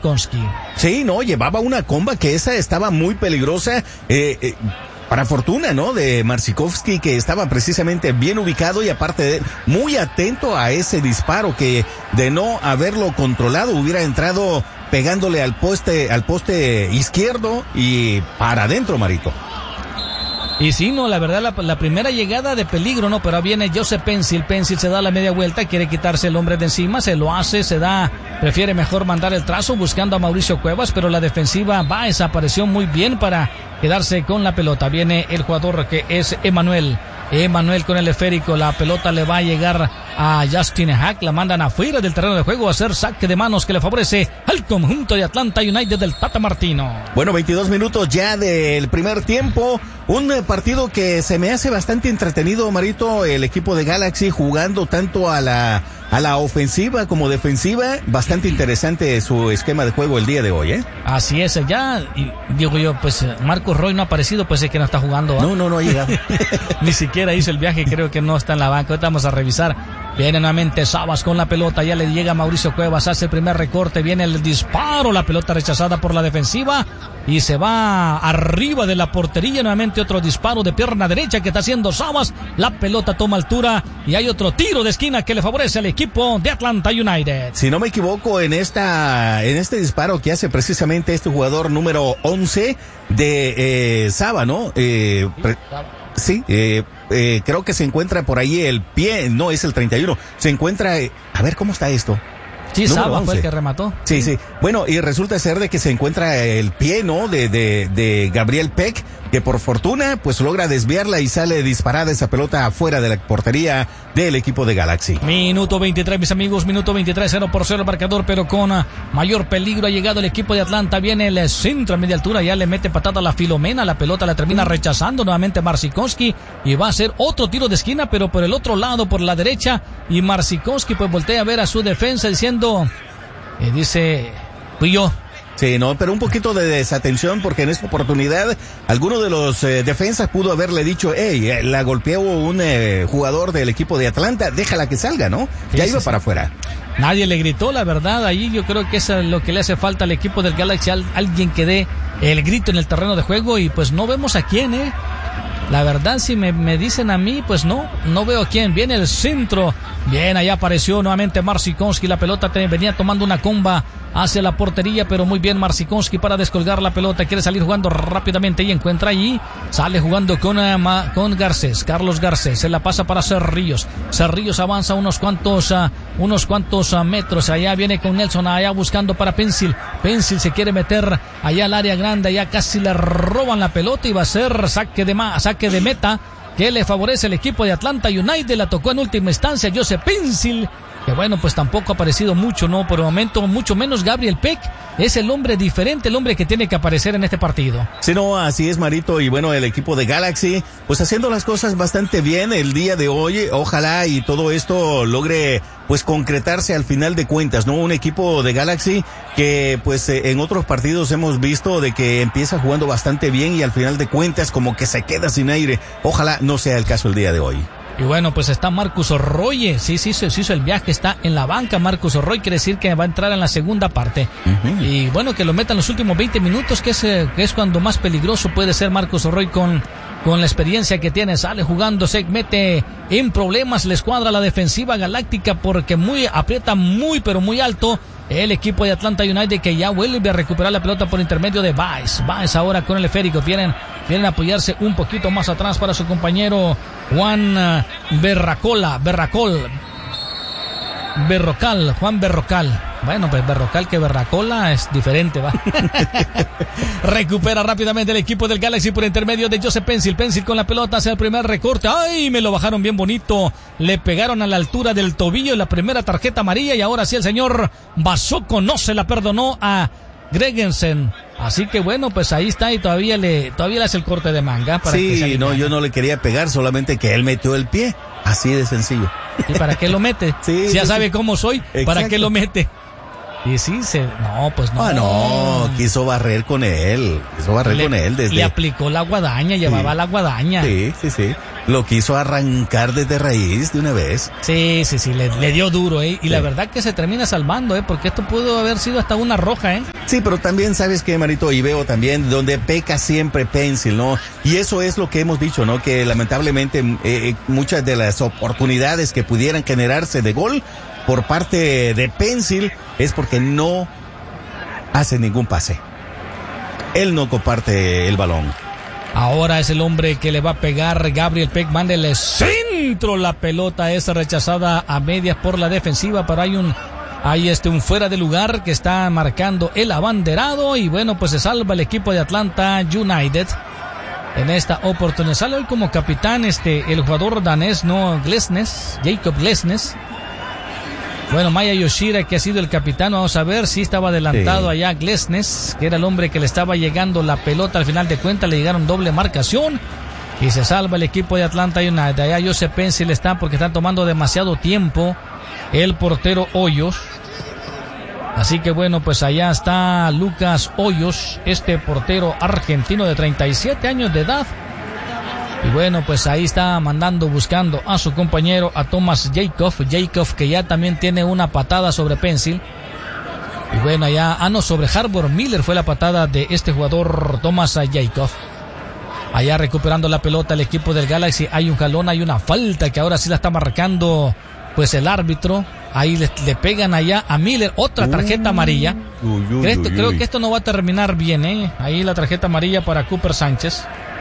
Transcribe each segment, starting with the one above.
Marcinkowski. Sí, no, llevaba una comba que esa estaba muy peligrosa, para fortuna, ¿no? De Marcinkowski, que estaba precisamente bien ubicado y aparte muy atento a ese disparo que de no haberlo controlado hubiera entrado pegándole al poste izquierdo y para adentro, Marito. Y sí, no, la verdad, la primera llegada de peligro, ¿no? Pero viene Joseph Pencil se da la media vuelta, quiere quitarse el hombre de encima, se lo hace, prefiere mejor mandar el trazo buscando a Mauricio Cuevas, pero la defensiva desapareció muy bien para quedarse con la pelota. Viene el jugador que es Emanuel con el esférico, la pelota le va a llegar a Justin Hack, la mandan afuera del terreno de juego a hacer saque de manos que le favorece al conjunto de Atlanta United del Tata Martino. Bueno, 22 minutos ya del primer tiempo, un partido que se me hace bastante entretenido, Marito, el equipo de Galaxy jugando tanto a la ofensiva como defensiva, bastante interesante su esquema de juego el día de hoy, Así es, ya, y digo yo, pues Marcos Roy no ha aparecido, pues es que no está jugando. No ha llegado. Ni siquiera hizo el viaje, creo que no está en la banca. Ahorita vamos a revisar. Viene nuevamente Sabas con la pelota, ya le llega Mauricio Cuevas, hace el primer recorte, viene el disparo, la pelota rechazada por la defensiva y se va arriba de la portería, nuevamente otro disparo de pierna derecha que está haciendo Sabas, la pelota toma altura y hay otro tiro de esquina que le favorece al equipo de Atlanta United. Si no me equivoco, en este disparo que hace precisamente este jugador número 11 de Saba, ¿no? Sí, creo que se encuentra por ahí el pie, no es el 31, se encuentra, a ver cómo está esto. Sí, Saba fue el que remató. Sí. Bueno, y resulta ser de que se encuentra el pie, ¿no? De Gabriel Peck, que por fortuna, pues logra desviarla y sale disparada esa pelota afuera de la portería del equipo de Galaxy. Minuto 23, mis amigos, minuto 23, 0-0 el marcador, pero con mayor peligro ha llegado el equipo de Atlanta. Viene el centro a media altura, ya le mete patada a la Filomena, la pelota la termina rechazando nuevamente Marcinkowski y va a hacer otro tiro de esquina, pero por el otro lado, por la derecha, y Marcinkowski pues voltea a ver a su defensa diciendo, dice, fui yo. Sí, no, pero un poquito de desatención porque en esta oportunidad alguno de los defensas pudo haberle dicho, la golpeó un jugador del equipo de Atlanta, déjala que salga, ¿no? Ya iba para afuera. Nadie le gritó, la verdad, ahí yo creo que eso es lo que le hace falta al equipo del Galaxy, alguien que dé el grito en el terreno de juego y pues no vemos a quién, La verdad, si me dicen a mí, pues no veo a quién. Viene el centro. Bien, ahí apareció nuevamente Marcinkowski. La pelota venía tomando una comba hacia la portería, pero muy bien Marcinkowski para descolgar la pelota. Quiere salir jugando rápidamente y encuentra allí. Sale jugando con Garcés. Carlos Garcés. Se la pasa para Cerrillos. Cerrillos avanza unos cuantos metros. Allá viene con Nelson. Allá buscando para Pencil. Pencil se quiere meter allá al área grande. Allá casi le roban la pelota y va a ser saque de meta que le favorece al equipo de Atlanta United. La tocó en última instancia Joseph Pencil, que bueno, pues tampoco ha aparecido mucho, ¿no? Por el momento, mucho menos Gabriel Peck. Es el hombre diferente, el hombre que tiene que aparecer en este partido. Sí, no, así es, Marito. Y bueno, el equipo de Galaxy, pues haciendo las cosas bastante bien el día de hoy. Ojalá y todo esto logre, pues, concretarse al final de cuentas, ¿no? Un equipo de Galaxy que, pues, en otros partidos hemos visto de que empieza jugando bastante bien y al final de cuentas como que se queda sin aire. Ojalá no sea el caso el día de hoy. Y bueno, pues está Marcus Orroye, sí, se hizo el viaje, está en la banca Marcus Orroye, quiere decir que va a entrar en la segunda parte. Y bueno, que lo meta en los últimos 20 minutos, que es cuando más peligroso puede ser Marcus Orroye con la experiencia que tiene. Sale jugando, se mete en problemas, le escuadra la defensiva galáctica porque aprieta muy, pero muy alto el equipo de Atlanta United, que ya vuelve a recuperar la pelota por intermedio de Baez. Baez ahora con el esférico. Vienen a apoyarse un poquito más atrás para su compañero Juan Juan Berrocal. Bueno, pues Berrocal que Berracola es diferente, va. Recupera rápidamente el equipo del Galaxy por intermedio de Joseph Pencil. Pencil con la pelota hacia el primer recorte. ¡Ay! Me lo bajaron bien bonito. Le pegaron a la altura del tobillo la primera tarjeta amarilla y ahora sí el señor Basoko no se la perdonó a Gregensen. Así que bueno, pues ahí está y todavía le hace el corte de manga. Para sí, no, yo no le quería pegar, solamente que él metió el pie. Así de sencillo. ¿Y para qué lo mete? Sí, si ya sabe cómo soy, exacto. ¿Para qué lo mete? Y sí, pues no. No, quiso barrer con él. Le aplicó la guadaña, llevaba la guadaña. Sí. lo quiso arrancar desde raíz de una vez. Sí, le dio duro, y sí. La verdad que se termina salvando, porque esto pudo haber sido hasta una roja, Sí, pero también sabes que, Marito, y veo también donde peca siempre Pencil, ¿no? Y eso es lo que hemos dicho, ¿no? Que lamentablemente muchas de las oportunidades que pudieran generarse de gol por parte de Pencil es porque no hace ningún pase. Él no comparte el balón. Ahora es el hombre que le va a pegar Gabriel Peck, mándele centro, la pelota es rechazada a medias por la defensiva, pero hay un fuera de lugar que está marcando el abanderado y bueno, pues se salva el equipo de Atlanta United. En esta oportunidad sale hoy como capitán el jugador danés, no Glesnes, Jacob Glesnes. Bueno, Maya Yoshida, que ha sido el capitán, vamos a ver si estaba adelantado allá Glesnes, que era el hombre que le estaba llegando la pelota. Al final de cuentas le llegaron doble marcación y se salva el equipo de Atlanta United. Allá Joseph Pencil está porque están tomando demasiado tiempo el portero Hoyos. Así que bueno, pues allá está Lucas Hoyos, portero argentino de 37 años de edad. Y bueno, pues ahí está buscando a su compañero, a Thomas Jacob, que ya también tiene una patada sobre Pencil. Y bueno, allá, sobre Harbor Miller fue la patada de este jugador Thomas Jacob. Allá recuperando la pelota el equipo del Galaxy, hay un jalón, hay una falta que ahora sí la está marcando pues el árbitro. Ahí le pegan allá a Miller, otra tarjeta amarilla. Creo que esto no va a terminar bien, Ahí la tarjeta amarilla para Cooper Sánchez.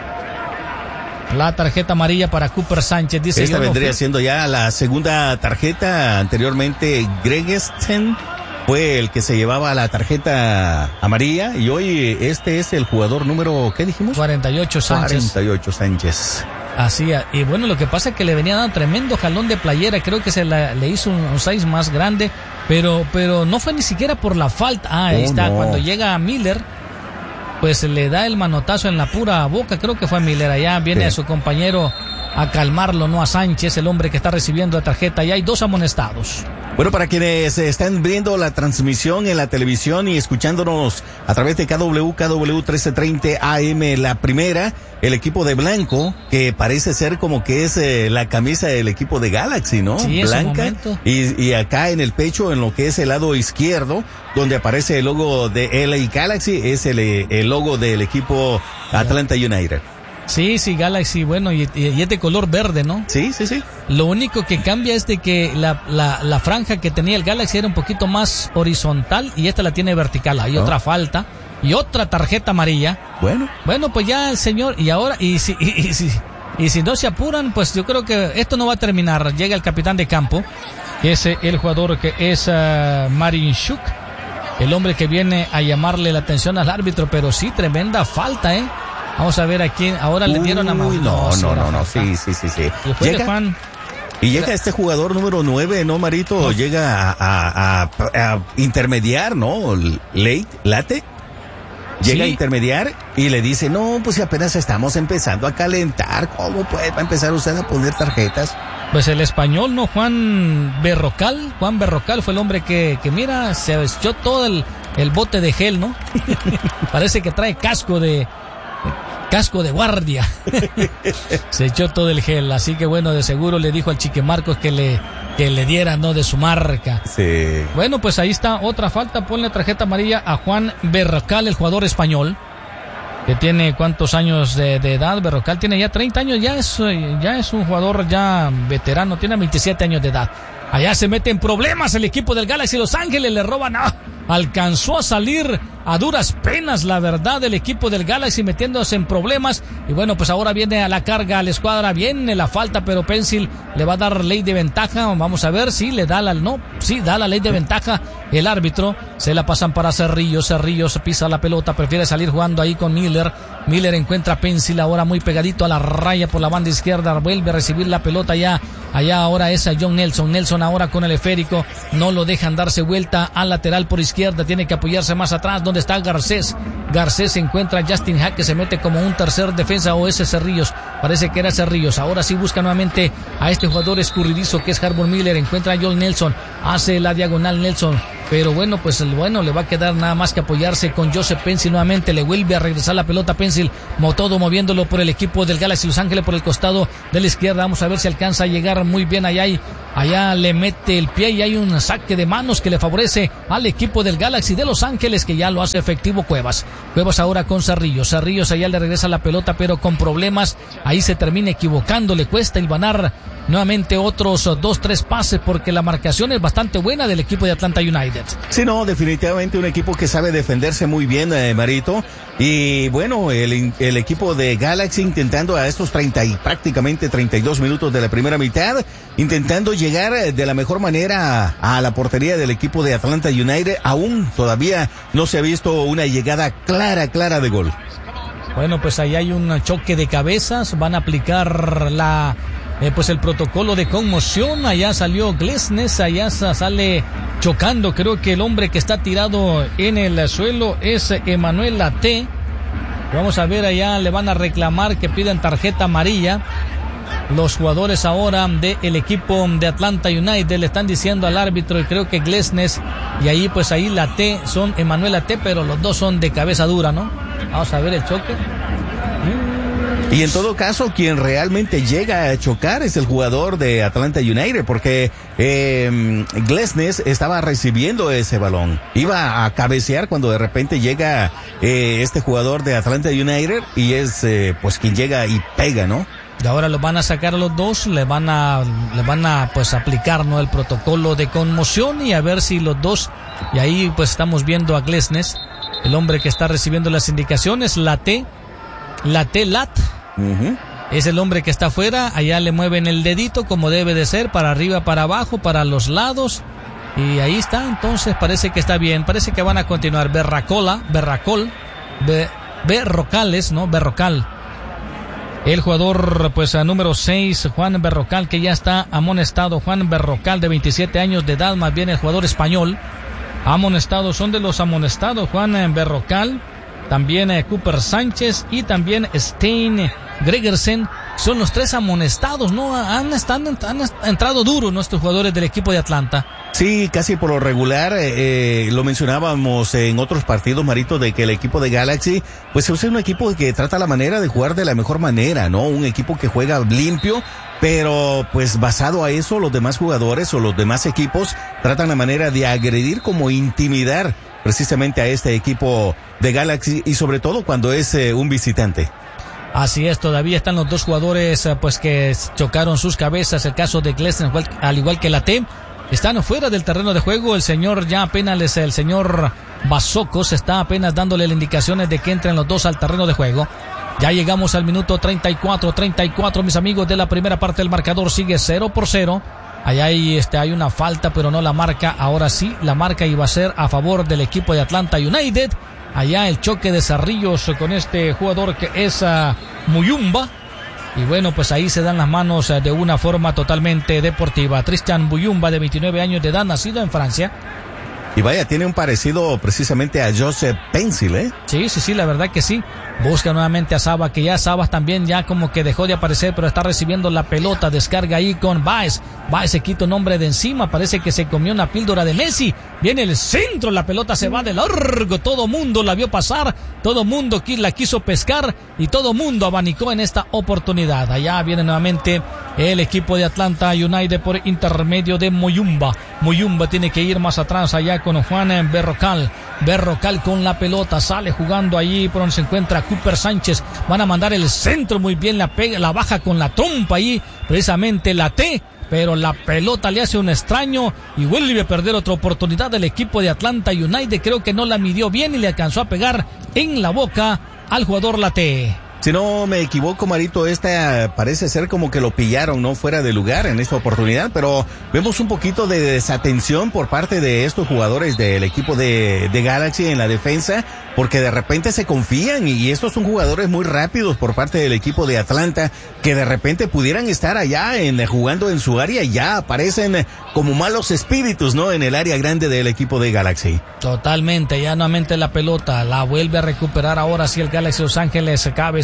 La tarjeta amarilla para Cooper Sánchez, dice. Esta vendría siendo ya la segunda tarjeta. Anteriormente Gregesten fue el que se llevaba la tarjeta amarilla y hoy este es el jugador número, ¿qué dijimos? 48 Sánchez. 48 Sánchez. Así, y bueno, lo que pasa es que le venía dando tremendo jalón de playera, creo que le hizo un size más grande, pero no fue ni siquiera por la falta. Ahí está, no. Cuando llega a Miller, pues le da el manotazo en la pura boca, creo que fue Miller, allá viene a su compañero a calmarlo, no a Sánchez, el hombre que está recibiendo la tarjeta, y hay 2 amonestados. Bueno, para quienes están viendo la transmisión en la televisión y escuchándonos a través de KW 1330 AM, la primera, el equipo de blanco, que parece ser como que es la camisa del equipo de Galaxy, ¿no? Sí, blanca. Y acá en el pecho, en lo que es el lado izquierdo, donde aparece el logo de LA Galaxy, es el logo del equipo Atlanta United. Sí, Galaxy, bueno, y es de color verde, ¿no? Sí. Lo único que cambia es de que la franja que tenía el Galaxy era un poquito más horizontal y esta la tiene vertical. Hay otra falta y otra tarjeta amarilla. Bueno, pues ya el señor, y ahora, y si no se apuran, pues yo creo que esto no va a terminar. Llega el capitán de campo, que es el jugador que es Marinchuk, el hombre que viene a llamarle la atención al árbitro, pero sí, tremenda falta, Vamos a ver a quién. Ahora le dieron a Mauricio. No. Sí. Llega este jugador número 9, ¿no, Marito? Llega a intermediar, ¿no? Late. Llega a intermediar y le dice, no, pues si apenas estamos empezando a calentar, ¿cómo puede empezar usted a poner tarjetas? Pues el español, ¿no? Juan Berrocal fue el hombre que mira, se echó todo el bote de gel, ¿no? Parece que trae casco de guardia. Se echó todo el gel, así que bueno, de seguro le dijo al Chique Marcos que le diera, ¿no?, de su marca. Sí. Bueno, pues ahí está otra falta, ponle tarjeta amarilla a Juan Berrocal, el jugador español, que tiene ¿cuántos años de edad? Berrocal tiene ya 30 años, ya es un jugador ya veterano, tiene 27 años de edad. Allá se mete en problemas el equipo del Galaxy Los Ángeles, le roban, alcanzó a salir a duras penas, la verdad, el equipo del Galaxy metiéndose en problemas. Y bueno, pues ahora viene a la carga a la escuadra, viene la falta, pero Pencil le va a dar ley de ventaja. Vamos a ver si le da da la ley de ventaja el árbitro. Se la pasan para Cerrillos pisa la pelota, prefiere salir jugando ahí con Miller encuentra a Pencil ahora muy pegadito a la raya por la banda izquierda, vuelve a recibir la pelota allá ahora es a John Nelson ahora con el esférico, no lo dejan darse vuelta al lateral por izquierda, tiene que apoyarse más atrás donde está Garcés encuentra a Justin Hack, que se mete como un tercer defensa, o ese Cerrillos, parece que era Cerrillos, ahora sí busca nuevamente a este jugador escurridizo que es Harbor Miller, encuentra a John Nelson, hace la diagonal Nelson, pero bueno, pues le va a quedar nada más que apoyarse con Joseph Pencil nuevamente, le vuelve a regresar la pelota Pencil, todo moviéndolo por el equipo del Galaxy Los Ángeles por el costado de la izquierda, vamos a ver si alcanza a llegar muy bien allá le mete el pie y hay un saque de manos que le favorece al equipo del Galaxy de Los Ángeles, que ya lo hace efectivo Cuevas ahora con Cerrillos allá le regresa la pelota pero con problemas, ahí se termina equivocando, le cuesta hilvanar nuevamente otros 2-3 pases porque la marcación es bastante buena del equipo de Atlanta United. Sí, no, definitivamente un equipo que sabe defenderse muy bien, Marito. Y bueno, el equipo de Galaxy intentando a estos prácticamente 32 minutos de la primera mitad, intentando llegar de la mejor manera a la portería del equipo de Atlanta United. Aún todavía no se ha visto una llegada clara de gol. Bueno, pues ahí hay un choque de cabezas, van a aplicar pues el protocolo de conmoción, allá salió Glesnes, allá sale chocando, creo que el hombre que está tirado en el suelo es Emmanuel Laté. Vamos a ver, allá le van a reclamar que piden tarjeta amarilla. Los jugadores ahora del equipo de Atlanta United le están diciendo al árbitro, y creo que Glesnes y ahí Laté son Emmanuel Laté, pero los dos son de cabeza dura, ¿no? Vamos a ver el choque. Y en todo caso, quien realmente llega a chocar es el jugador de Atlanta United, porque Glesnes estaba recibiendo ese balón. Iba a cabecear cuando de repente llega este jugador de Atlanta United y es pues quien llega y pega, ¿no? Y ahora los van a sacar a los dos, le van a pues aplicar, ¿no?, el protocolo de conmoción, y a ver si los dos, y ahí pues estamos viendo a Glesnes, el hombre que está recibiendo las indicaciones, Laté. Es el hombre que está afuera, allá le mueven el dedito como debe de ser, para arriba, para abajo, para los lados, y ahí está, entonces parece que está bien, parece que van a continuar. Berrocal, el jugador pues número 6, Juan Berrocal, que ya está amonestado. Juan Berrocal, de 27 años de edad, más bien el jugador español amonestado, son de los amonestados Juan Berrocal, también Cooper Sánchez y también Stein Gregersen, son los tres amonestados, ¿no? Han entrado duros nuestros jugadores del equipo de Atlanta. Sí, casi por lo regular, lo mencionábamos en otros partidos, Marito, de que el equipo de Galaxy, pues es un equipo que trata la manera de jugar de la mejor manera, ¿no? Un equipo que juega limpio, pero pues basado a eso, los demás jugadores o los demás equipos tratan la manera de agredir, como intimidar precisamente a este equipo de Galaxy, y sobre todo cuando es un visitante. Así es, todavía están los dos jugadores pues que chocaron sus cabezas, el caso de Glesnes al igual que Laté, están fuera del terreno de juego. El señor el señor Basocos está apenas dándole las indicaciones de que entren los dos al terreno de juego. Ya llegamos al minuto 34, mis amigos, de la primera parte. El marcador sigue 0-0. Allá hay una falta, pero no la marca. Ahora sí, la marca iba a ser a favor del equipo de Atlanta United. Allá el choque de Cerrillos con este jugador que es Muyumba. Y bueno, pues ahí se dan las manos de una forma totalmente deportiva. Tristan Muyumba, de 29 años de edad, nacido en Francia. Y vaya, tiene un parecido precisamente a Joseph Pencil, ¿eh? Sí, la verdad que sí. Busca nuevamente a Sabas, que ya Sabas también ya como que dejó de aparecer, pero está recibiendo la pelota. Descarga ahí con Baez. Baez se quita un hombre de encima. Parece que se comió una píldora de Messi. Viene el centro, la pelota se va de largo. Todo mundo la vio pasar. Todo mundo la quiso pescar. Y todo mundo abanicó en esta oportunidad. Allá viene nuevamente el equipo de Atlanta United por intermedio de Muyumba. Muyumba tiene que ir más atrás allá con Juan Berrocal. Berrocal con la pelota, sale jugando allí por donde se encuentra Cooper Sánchez. Van a mandar el centro, muy bien, la baja con la trompa ahí, precisamente Laté, pero la pelota le hace un extraño y vuelve a perder otra oportunidad del equipo de Atlanta United. Creo que no la midió bien y le alcanzó a pegar en la boca al jugador Laté. Si no me equivoco, Marito, esta parece ser como que lo pillaron, ¿no?, fuera de lugar en esta oportunidad, pero vemos un poquito de desatención por parte de estos jugadores del equipo de Galaxy en la defensa, porque de repente se confían, y estos son jugadores muy rápidos por parte del equipo de Atlanta, que de repente pudieran estar allá jugando en su área, y ya aparecen como malos espíritus, ¿no?, en el área grande del equipo de Galaxy. Totalmente, ya nuevamente la pelota la vuelve a recuperar ahora sí el Galaxy Los Ángeles, cabeza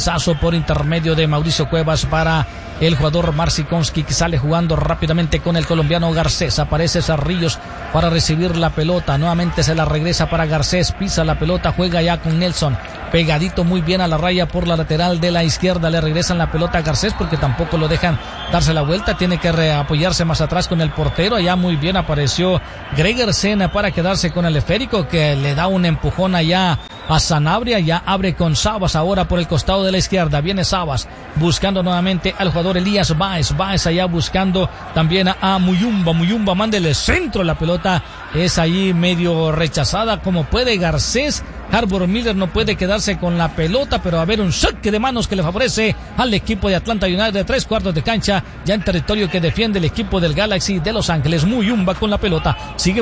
cabezazo por intermedio de Mauricio Cuevas para el jugador Marcinkowski, que sale jugando rápidamente con el colombiano Garcés. Aparece Cerrillos para recibir la pelota. Nuevamente se la regresa para Garcés. Pisa la pelota, juega ya con Nelson. Pegadito muy bien a la raya por la lateral de la izquierda. Le regresan la pelota a Garcés porque tampoco lo dejan darse la vuelta. Tiene que apoyarse más atrás con el portero. Allá muy bien apareció Gregersen para quedarse con el esférico, que le da un empujón allá a Sanabria. Ya abre con Sabas ahora por el costado de la izquierda. Viene Sabas buscando nuevamente al jugador Elías Báez. Báez allá buscando también a Muyumba. Muyumba manda el centro. La pelota es ahí medio rechazada como puede Garcés. Harbor Miller no puede quedarse con la pelota, pero va a haber un saque de manos que le favorece al equipo de Atlanta United de 3/4 de cancha, ya en territorio que defiende el equipo del Galaxy de Los Ángeles. Muyumba con la pelota, sigue